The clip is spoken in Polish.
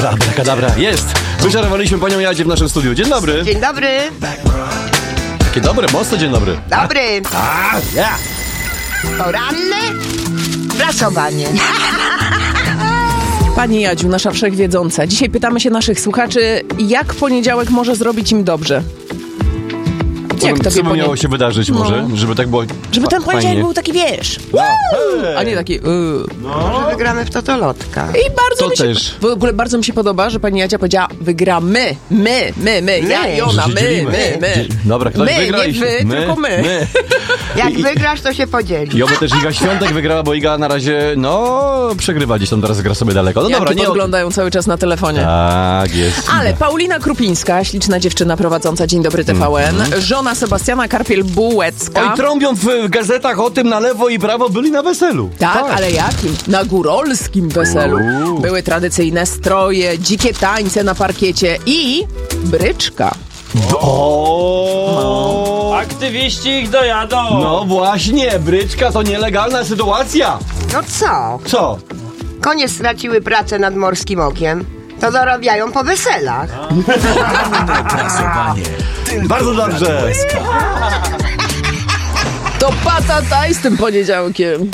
Kadabra, jest! Wyżarowaliśmy panią Jadzie w naszym studiu. Dzień dobry. Dzień dobry. Takie dobre, mocno dzień dobry. Dobry. Ja. Poranne prasowanie. Pani Jadziu, nasza wszechwiedząca. Dzisiaj pytamy się naszych słuchaczy, jak poniedziałek może zrobić im dobrze? Jak Co tobie by miało się wydarzyć może? Żeby tak było Żeby ten poniedziałek fajnie. był taki, wiesz, a nie taki Może wygramy w totolotka. I bardzo To mi się, też. w ogóle bardzo mi się podoba, że pani Jadzia powiedziała, wygramy, my, ja i ona, Że się dzielimy. my. Dobra, ktoś My, wygra nie i- wy, tylko my. Jak wygrasz, to się podzieli. I oby też Iga Świątek wygrała, bo Iga na razie, przegrywa gdzieś tam, teraz gra sobie daleko. No Jak dobra, tu podglądają cały czas na telefonie. Tak, jest. Ale Paulina Krupińska, śliczna dziewczyna prowadząca Dzień Dobry TVN, żona Sebastiana Karpiel-Bułecka. Oj, trąbią w gazetach o tym na lewo i prawo, byli na weselu. Tak, ale jakim? Na górolskim weselu. Były tradycyjne stroje, dzikie tańce na parkiecie i bryczka. Aktywiści ich dojadą. No właśnie, bryczka to nielegalna sytuacja. No co? Co? Konie straciły pracę nad Morskim Okiem. To zarabiają po weselach. Bardzo dobrze. To patataj z tym poniedziałkiem.